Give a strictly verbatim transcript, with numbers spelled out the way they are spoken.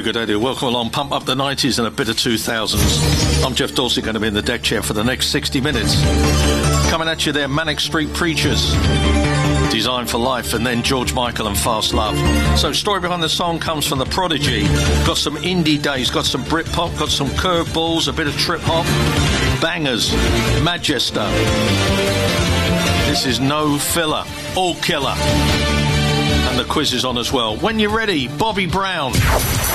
good idea. Welcome along. Pump up the nineties and a bit of two thousands. I'm Jeff Dorsey, going to be in the deck chair for the next sixty minutes. Coming at you there, Manic Street Preachers, Designed for Life, and then George Michael and Fast Love. So story behind the song comes from The Prodigy. Got some indie days, got some Britpop, got some curveballs, a bit of trip hop, bangers, Manchester. This is no filler, all killer. And the quiz is on as well. When you're ready, Bobby Brown.